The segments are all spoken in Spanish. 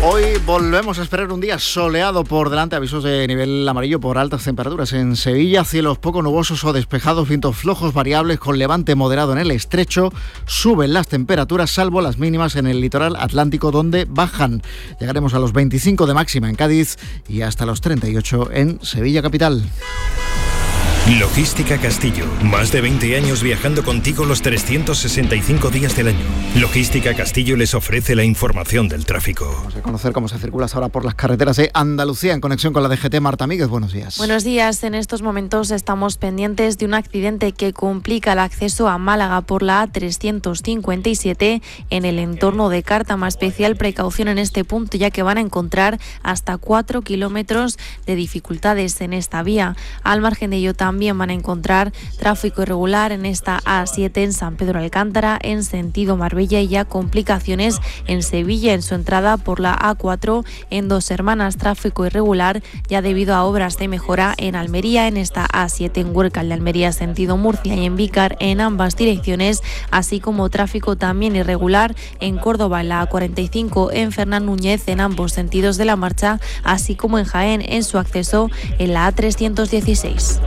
Hoy volvemos a esperar un día soleado por delante, avisos de nivel amarillo por altas temperaturas. En Sevilla, cielos poco nubosos o despejados, vientos flojos variables con levante moderado en el estrecho. Suben las temperaturas, salvo las mínimas en el litoral atlántico, donde bajan. Llegaremos a los 25 de máxima en Cádiz y hasta los 38 en Sevilla capital. Logística Castillo. Más de 20 años viajando contigo los 365 días del año. Logística Castillo les ofrece la información del tráfico. Vamos a conocer cómo se circula ahora por las carreteras de Andalucía en conexión con la DGT. Marta Míguez, buenos días. Buenos días. En estos momentos estamos pendientes de un accidente que complica el acceso a Málaga por la A357 en el entorno de Cártama. Especial precaución en este punto, ya que van a encontrar hasta 4 kilómetros de dificultades en esta vía. Al margen de ello, también van a encontrar tráfico irregular en esta A7 en San Pedro Alcántara en sentido Marbella y ya complicaciones en Sevilla en su entrada por la A4 en Dos Hermanas. Tráfico irregular ya debido a obras de mejora en Almería en esta A7 en Huércal de Almería sentido Murcia y en Vícar en ambas direcciones, así como tráfico también irregular en Córdoba en la A45 en Fernán Núñez en ambos sentidos de la marcha, así como en Jaén en su acceso en la A316.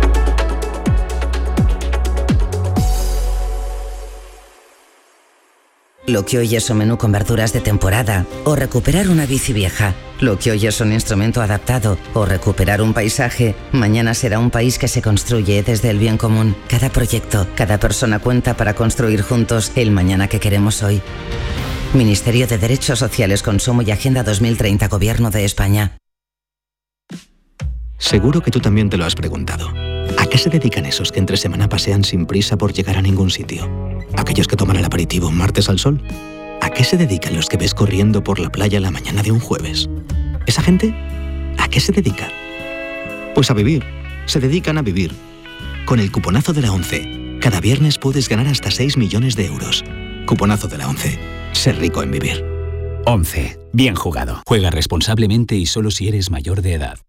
Lo que hoy es un menú con verduras de temporada o recuperar una bici vieja. Lo que hoy es un instrumento adaptado o recuperar un paisaje, mañana será un país que se construye desde el bien común. Cada proyecto, cada persona cuenta para construir juntos el mañana que queremos hoy. Ministerio de Derechos Sociales, Consumo y Agenda 2030, Gobierno de España. Seguro que tú también te lo has preguntado. ¿A qué se dedican esos que entre semana pasean sin prisa por llegar a ningún sitio? ¿Aquellos que toman el aperitivo un martes al sol? ¿A qué se dedican los que ves corriendo por la playa la mañana de un jueves? ¿Esa gente? ¿A qué se dedica? Pues a vivir. Se dedican a vivir. Con el cuponazo de la ONCE, cada viernes puedes ganar hasta 6 millones de euros. Cuponazo de la ONCE. Ser rico en vivir. ONCE. Bien jugado. Juega responsablemente y solo si eres mayor de edad.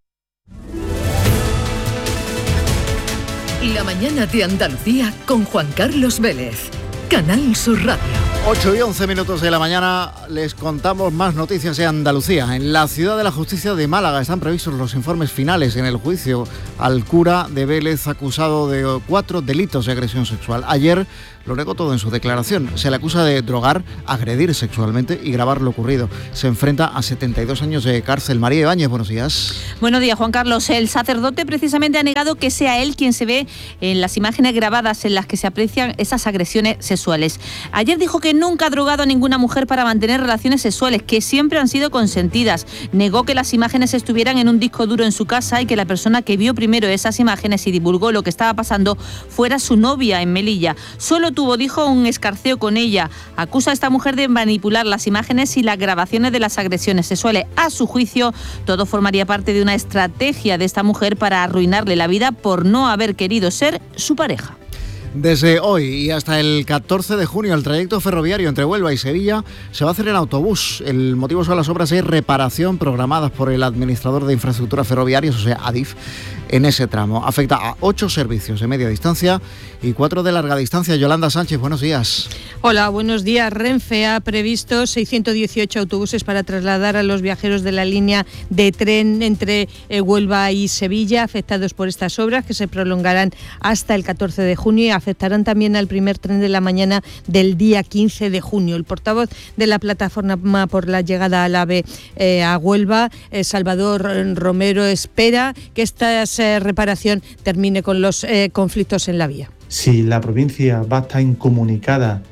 La mañana de Andalucía con Juan Carlos Vélez. Canal Sur Radio. 8 y 11 minutos de la mañana, les contamos más noticias de Andalucía. En la Ciudad de la Justicia de Málaga están previstos los informes finales en el juicio al cura de Vélez acusado de 4 delitos de agresión sexual. Ayer lo negó todo en su declaración. Se le acusa de drogar, agredir sexualmente y grabar lo ocurrido. Se enfrenta a 72 años de cárcel. María Ibáñez, buenos días. Buenos días, Juan Carlos. El sacerdote precisamente ha negado que sea él quien se ve en las imágenes grabadas en las que se aprecian esas agresiones sexuales. Ayer dijo que nunca ha drogado a ninguna mujer para mantener relaciones sexuales, que siempre han sido consentidas. Negó que las imágenes estuvieran en un disco duro en su casa y que la persona que vio primero esas imágenes y divulgó lo que estaba pasando fuera su novia en Melilla. Solo tuvo, dijo, un escarceo con ella. Acusa a esta mujer de manipular las imágenes y las grabaciones de las agresiones sexuales. A su juicio, todo formaría parte de una estrategia de esta mujer para arruinarle la vida por no haber querido ser su pareja. Desde hoy y hasta el 14 de junio el trayecto ferroviario entre Huelva y Sevilla se va a hacer en autobús. El motivo son las obras de reparación programadas por el administrador de infraestructuras ferroviarias, o sea, ADIF, en ese tramo. Afecta a 8 servicios de media distancia y 4 de larga distancia. Yolanda Sánchez, buenos días. Hola, buenos días. Renfe ha previsto 618 autobuses para trasladar a los viajeros de la línea de tren entre Huelva y Sevilla afectados por estas obras que se prolongarán hasta el 14 de junio y afectarán también al primer tren de la mañana del día 15 de junio. El portavoz de la plataforma por la llegada al AVE a Huelva, Salvador Romero, espera que esta reparación termine con los conflictos en la vía. Si la provincia va a estar incomunicada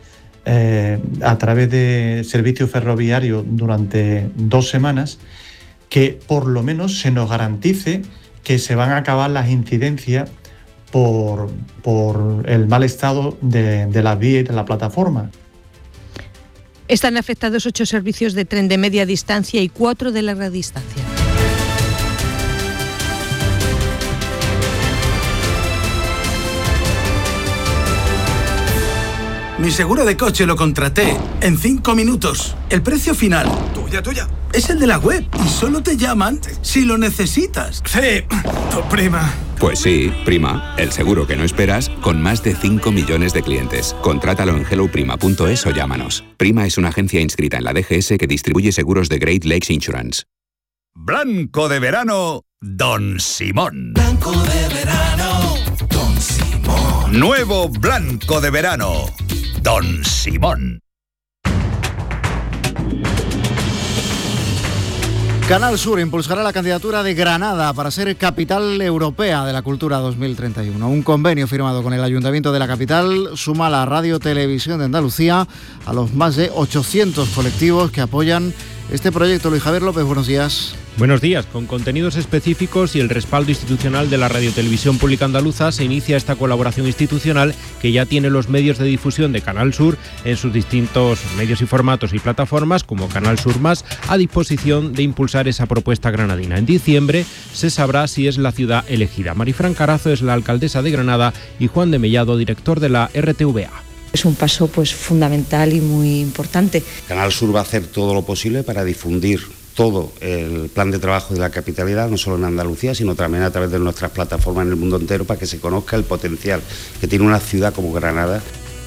a través de servicios ferroviarios durante 2 semanas, que por lo menos se nos garantice que se van a acabar las incidencias por el mal estado de las vías y de la plataforma. Están afectados 8 servicios de tren de media distancia y 4 de larga distancia. Mi seguro de coche lo contraté en 5 minutos. El precio final, tuya, es el de la web y solo te llaman si lo necesitas. Sí, tu prima. Pues sí, Prima, el seguro que no esperas, con más de 5 millones de clientes. Contrátalo en helloprima.es o llámanos. Prima es una agencia inscrita en la DGS que distribuye seguros de Great Lakes Insurance. Blanco de verano, Don Simón. Blanco de verano, Don Simón. Nuevo blanco de verano, Don Simón. Canal Sur impulsará la candidatura de Granada para ser capital europea de la cultura 2031. Un convenio firmado con el Ayuntamiento de la capital suma a la Radio Televisión de Andalucía a los más de 800 colectivos que apoyan este proyecto. Luis Javier López, buenos días. Buenos días. Con contenidos específicos y el respaldo institucional de la Radiotelevisión Pública Andaluza se inicia esta colaboración institucional que ya tiene los medios de difusión de Canal Sur en sus distintos medios y formatos y plataformas como Canal Sur Más a disposición de impulsar esa propuesta granadina. En diciembre se sabrá si es la ciudad elegida. Marifran Carazo es la alcaldesa de Granada y Juan de Mellado, director de la RTVA. Es un paso fundamental y muy importante. Canal Sur va a hacer todo lo posible para difundir todo el plan de trabajo de la capitalidad, no solo en Andalucía, sino también a través de nuestras plataformas en el mundo entero, para que se conozca el potencial que tiene una ciudad como Granada.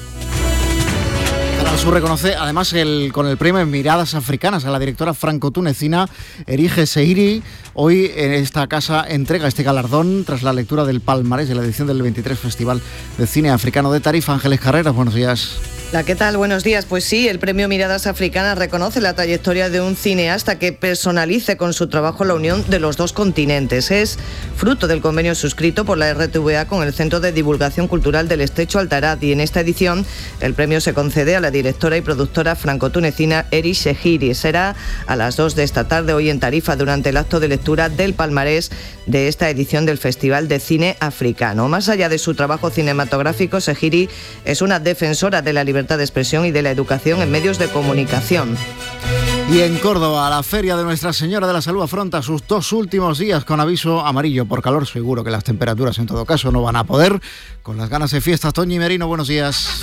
Canal Sur reconoce además con el premio Miradas Africanas a la directora franco-tunecina Erige Seiri. Hoy en esta casa entrega este galardón tras la lectura del palmarés de la edición del 23 Festival de Cine Africano de Tarifa. Ángeles Carreras, buenos días. Hola, ¿qué tal? Buenos días. Pues sí, el premio Miradas Africanas reconoce la trayectoria de un cineasta que personalice con su trabajo la unión de los dos continentes. Es fruto del convenio suscrito por la RTVA con el Centro de Divulgación Cultural del Estrecho Altarat, y en esta edición el premio se concede a la directora y productora franco-tunecina Erige Seiri. Será a las 2 de esta tarde hoy en Tarifa durante el acto de lectura del palmarés de esta edición del Festival de Cine Africano. Más allá de su trabajo cinematográfico, Seiri es una defensora de la libertad de expresión y de la educación en medios de comunicación. Y en Córdoba, la Feria de Nuestra Señora de la Salud afronta sus 2 últimos días con aviso amarillo por calor. Seguro que las temperaturas en todo caso no van a poder. Con las ganas de fiestas, Toñi Merino, buenos días.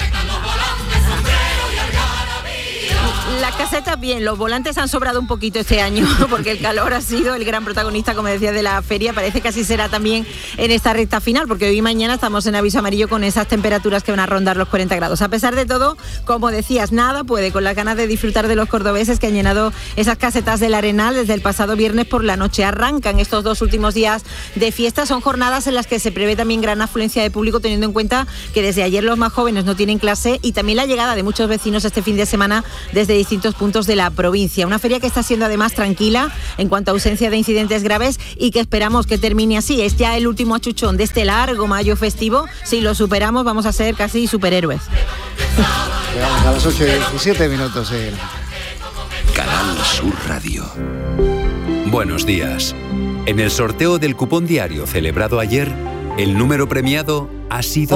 La caseta bien, los volantes han sobrado un poquito este año porque el calor ha sido el gran protagonista, como decía, de la feria. Parece que así será también en esta recta final, porque hoy y mañana estamos en aviso amarillo con esas temperaturas que van a rondar los 40 grados. A pesar de todo, como decías, nada puede con las ganas de disfrutar de los cordobeses que han llenado esas casetas del Arenal desde el pasado viernes por la noche. Arrancan estos 2 últimos días de fiesta, son jornadas en las que se prevé también gran afluencia de público, teniendo en cuenta que desde ayer los más jóvenes no tienen clase y también la llegada de muchos vecinos este fin de semana desde distintos puntos de la provincia. Una feria que está siendo además tranquila en cuanto a ausencia de incidentes graves y que esperamos que termine así. Es ya el último achuchón de este largo mayo festivo. Si lo superamos vamos a ser casi superhéroes. Llegamos a las 8:17. Canal Sur Radio. Buenos días. En el sorteo del cupón diario celebrado ayer, el número premiado ha sido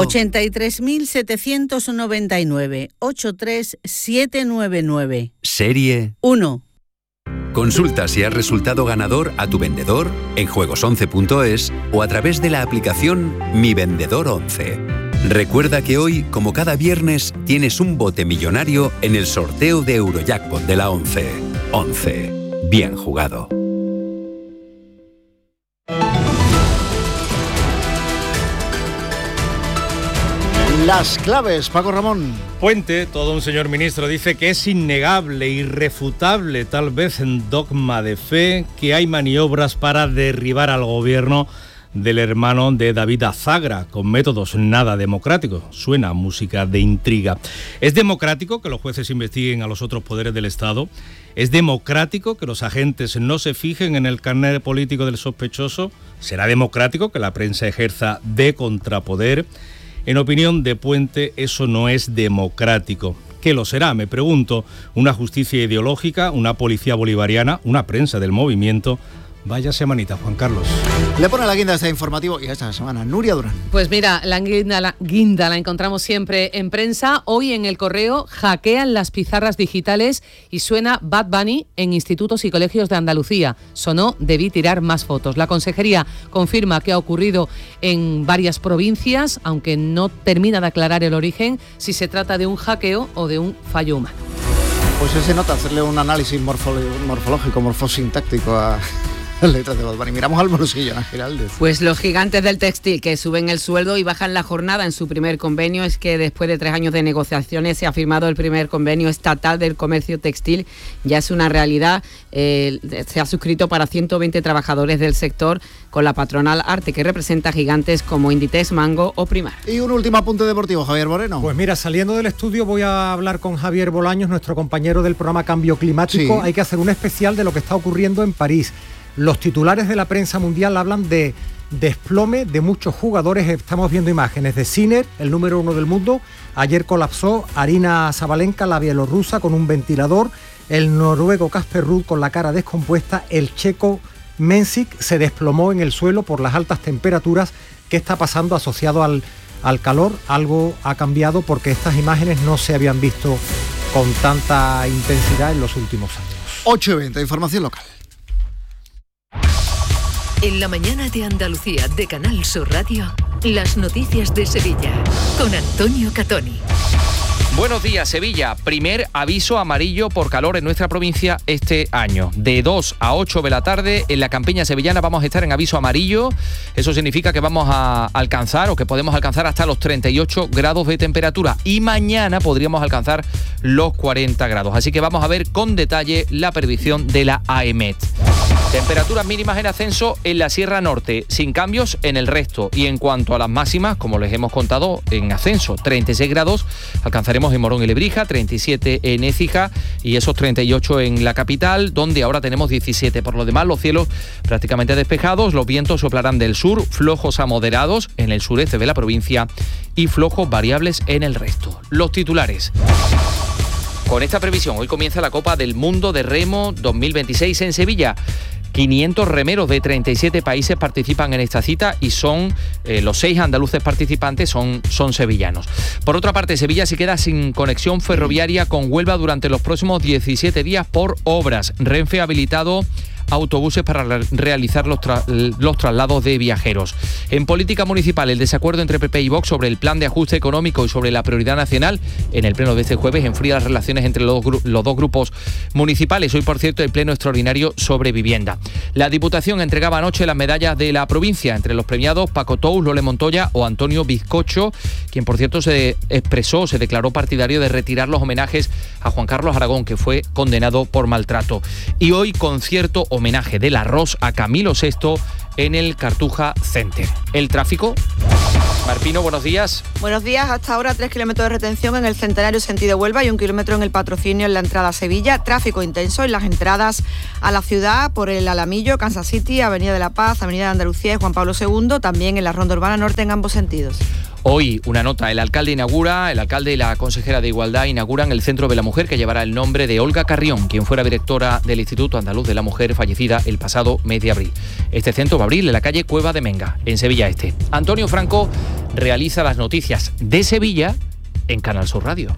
83.799, 83799. Serie 1. Consulta si has resultado ganador a tu vendedor en juegos11.es o a través de la aplicación Mi Vendedor 11. Recuerda que hoy, como cada viernes, tienes un bote millonario en el sorteo de Eurojackpot de la 11. 11. Bien jugado. Las claves, Paco Ramón. Puente, todo un señor ministro, dice que es innegable, irrefutable, tal vez en dogma de fe, que hay maniobras para derribar al gobierno del hermano de David Azagra, con métodos nada democráticos. Suena música de intriga. ¿Es democrático que los jueces investiguen a los otros poderes del Estado? ¿Es democrático que los agentes no se fijen en el carnet político del sospechoso? ¿Será democrático que la prensa ejerza de contrapoder? En opinión de Puente, eso no es democrático. ¿Qué lo será? Me pregunto. ¿Una justicia ideológica, una policía bolivariana, una prensa del movimiento? Vaya semanita, Juan Carlos. Le pone la guinda a este informativo y a esta semana Nuria Durán. Pues mira, la guinda la encontramos siempre en prensa. Hoy en El Correo hackean las pizarras digitales y suena Bad Bunny en institutos y colegios de Andalucía. Sonó Debí tirar más fotos. La Consejería confirma que ha ocurrido en varias provincias, aunque no termina de aclarar el origen, si se trata de un hackeo o de un fallo humano. Pues se nota hacerle un análisis morfológico, morfosintáctico a las letras de Bad Bunny. Miramos al bolsillo, Ana Giraldez. Pues los gigantes del textil que suben el sueldo y bajan la jornada en su primer convenio. Es que después de 3 años de negociaciones se ha firmado el primer convenio estatal del comercio textil. Ya es una realidad. Se ha suscrito para 120 trabajadores del sector con la patronal Arte, que representa gigantes como Inditex, Mango o Primar. Y un último apunte deportivo, Javier Moreno. Pues mira, saliendo del estudio voy a hablar con Javier Bolaños, nuestro compañero del programa Cambio Climático. Sí. Hay que hacer un especial de lo que está ocurriendo en París. Los titulares de la prensa mundial hablan de desplome de muchos jugadores. Estamos viendo imágenes de Sinner, el número 1 del mundo. Ayer colapsó Aryna Sabalenka, la bielorrusa, con un ventilador. El noruego Casper Ruud con la cara descompuesta. El checo Mensik se desplomó en el suelo por las altas temperaturas. ¿Qué está pasando asociado al calor? Algo ha cambiado porque estas imágenes no se habían visto con tanta intensidad en los últimos años. 8:20, información local. En la mañana de Andalucía de Canal Sur Radio, las noticias de Sevilla con Antonio Catoni. Buenos días, Sevilla. Primer aviso amarillo por calor en nuestra provincia este año. De 2 a 8 de la tarde en la campiña sevillana vamos a estar en aviso amarillo. Eso significa que vamos a alcanzar o que podemos alcanzar hasta los 38 grados de temperatura. Y mañana podríamos alcanzar los 40 grados. Así que vamos a ver con detalle la predicción de la AEMET. Temperaturas mínimas en ascenso en la Sierra Norte, sin cambios en el resto. Y en cuanto a las máximas, como les hemos contado, en ascenso, 36 grados alcanzaremos en Morón y Lebrija, 37 en Écija y esos 38 en la capital, donde ahora tenemos 17. Por lo demás, los cielos prácticamente despejados, los vientos soplarán del sur, flojos a moderados en el sureste de la provincia y flojos variables en el resto. Los titulares. Con esta previsión, hoy comienza la Copa del Mundo de Remo 2026 en Sevilla. 500 remeros de 37 países participan en esta cita y son los 6 andaluces participantes son sevillanos. Por otra parte, Sevilla se queda sin conexión ferroviaria con Huelva durante los próximos 17 días por obras. Renfe ha habilitado autobuses para realizar los traslados de viajeros. En política municipal, el desacuerdo entre PP y Vox sobre el plan de ajuste económico y sobre la prioridad nacional en el pleno de este jueves enfría las relaciones entre los dos grupos municipales. Hoy, por cierto, el pleno extraordinario sobre vivienda. La Diputación entregaba anoche las medallas de la provincia, entre los premiados Paco Tous, Lole Montoya o Antonio Bizcocho, quien, por cierto, se declaró partidario de retirar los homenajes a Juan Carlos Aragón, que fue condenado por maltrato. Y hoy, concierto homenaje del arroz a Camilo VI en el Cartuja Center. El tráfico. Marpino, buenos días. Buenos días. Hasta ahora 3 kilómetros de retención en el Centenario sentido Huelva y 1 kilómetro en el Patrocinio en la entrada a Sevilla. Tráfico intenso en las entradas a la ciudad por el Alamillo, Kansas City, Avenida de la Paz, Avenida de Andalucía y Juan Pablo II. También en la Ronda Urbana Norte en ambos sentidos. Hoy una nota, el alcalde y la consejera de Igualdad inauguran el Centro de la Mujer, que llevará el nombre de Olga Carrión, quien fuera directora del Instituto Andaluz de la Mujer, fallecida el pasado mes de abril. Este centro va a abrir en la calle Cueva de Menga, en Sevilla Este. Antonio Franco realiza las noticias de Sevilla en Canal Sur Radio.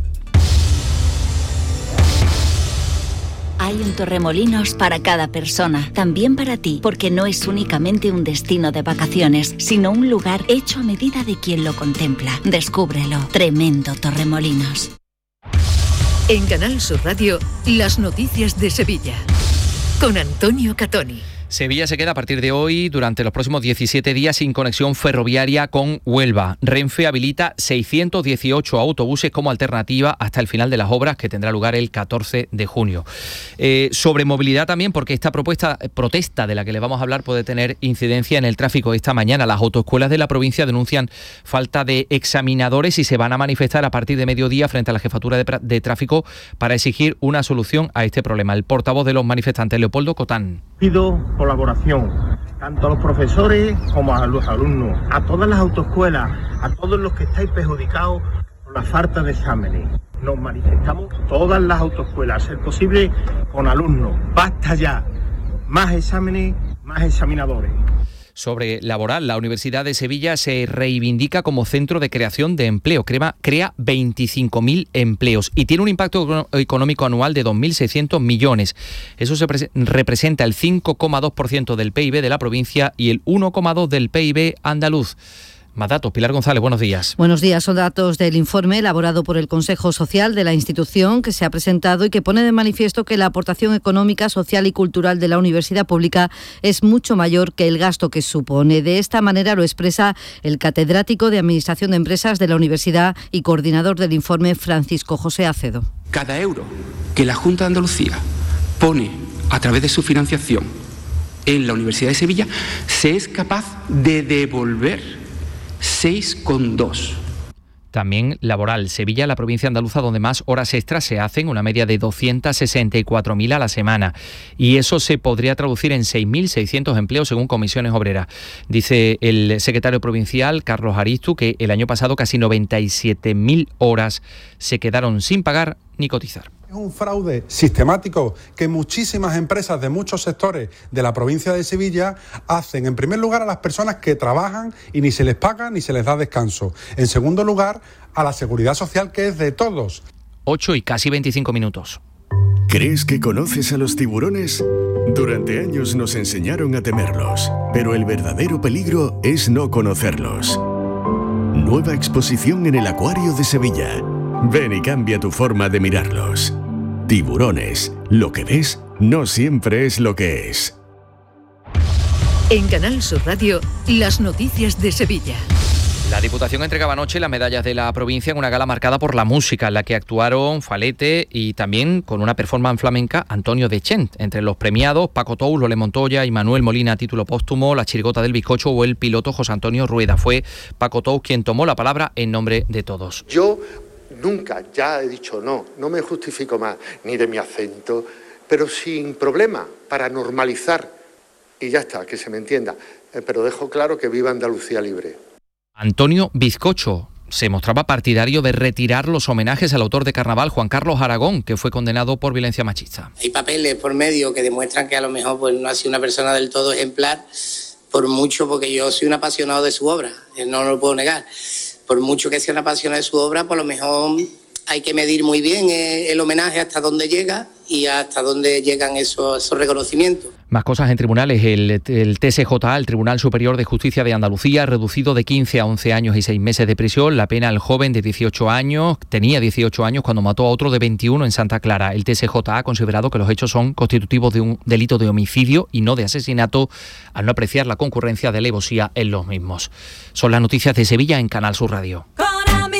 Hay un Torremolinos para cada persona, también para ti, porque no es únicamente un destino de vacaciones, sino un lugar hecho a medida de quien lo contempla. Descúbrelo. Tremendo Torremolinos. En Canal Sur Radio, las noticias de Sevilla, con Antonio Catoni. Sevilla se queda a partir de hoy durante los próximos 17 días sin conexión ferroviaria con Huelva. Renfe habilita 618 autobuses como alternativa hasta el final de las obras, que tendrá lugar el 14 de junio. Sobre movilidad también, porque esta protesta de la que le vamos a hablar puede tener incidencia en el tráfico. Esta mañana las autoescuelas de la provincia denuncian falta de examinadores y se van a manifestar a partir de mediodía frente a la jefatura de tráfico para exigir una solución a este problema. El portavoz de los manifestantes, Leopoldo Cotán. Pido colaboración, tanto a los profesores como a los alumnos, a todas las autoescuelas, a todos los que estáis perjudicados por la falta de exámenes. Nos manifestamos todas las autoescuelas, a ser posible con alumnos. Basta ya, más exámenes, más examinadores. Sobre laboral, la Universidad de Sevilla se reivindica como centro de creación de empleo. Crea 25.000 empleos y tiene un impacto económico anual de 2.600 millones. Eso representa el 5,2% del PIB de la provincia y el 1,2% del PIB andaluz. Más datos. Pilar González, buenos días. Buenos días. Son datos del informe elaborado por el Consejo Social de la institución que se ha presentado y que pone de manifiesto que la aportación económica, social y cultural de la universidad pública es mucho mayor que el gasto que supone. De esta manera lo expresa el catedrático de Administración de Empresas de la universidad y coordinador del informe, Francisco José Acedo. Cada euro que la Junta de Andalucía pone a través de su financiación en la Universidad de Sevilla se es capaz de devolver 6,2. También laboral. Sevilla, la provincia andaluza donde más horas extras se hacen, una media de 264.000 a la semana. Y eso se podría traducir en 6.600 empleos según Comisiones Obreras. Dice el secretario provincial, Carlos Aristu, que el año pasado casi 97.000 horas se quedaron sin pagar ni cotizar. Es un fraude sistemático que muchísimas empresas de muchos sectores de la provincia de Sevilla hacen, en primer lugar, a las personas que trabajan y ni se les paga ni se les da descanso. En segundo lugar, a la seguridad social, que es de todos. 8 y casi 25 minutos. ¿Crees que conoces a los tiburones? Durante años nos enseñaron a temerlos, pero el verdadero peligro es no conocerlos. Nueva exposición en el Acuario de Sevilla. Ven y cambia tu forma de mirarlos. Tiburones, lo que ves no siempre es lo que es. En Canal Sur Radio, las noticias de Sevilla. La Diputación entregaba anoche las medallas de la provincia en una gala marcada por la música, en la que actuaron Falete y también con una performance flamenca Antonio de Chent. Entre los premiados, Paco Tous, Lole Montoya y Manuel Molina a título póstumo, La Chirigota del Bizcocho o el piloto José Antonio Rueda. Fue Paco Tous quien tomó la palabra en nombre de todos. Yo nunca, ya he dicho no me justifico más, ni de mi acento, pero sin problema, para normalizar, y ya está, que se me entienda, pero dejo claro que viva Andalucía libre. Antonio Bizcocho se mostraba partidario de retirar los homenajes al autor de Carnaval, Juan Carlos Aragón, que fue condenado por violencia machista. Hay papeles por medio que demuestran que a lo mejor pues, no ha sido una persona del todo ejemplar, por mucho, porque yo soy un apasionado de su obra, no lo puedo negar. Por mucho que sea una apasionado de su obra, por lo mejor hay que medir muy bien el homenaje hasta dónde llega y hasta dónde llegan esos reconocimientos. Más cosas en tribunales. El TSJA, el Tribunal Superior de Justicia de Andalucía, ha reducido de 15 a 11 años y 6 meses de prisión la pena al joven de 18 años. Tenía 18 años cuando mató a otro de 21 en Santa Clara. El TSJA ha considerado que los hechos son constitutivos de un delito de homicidio y no de asesinato, al no apreciar la concurrencia de alevosía en los mismos. Son las noticias de Sevilla en Canal Sur Radio.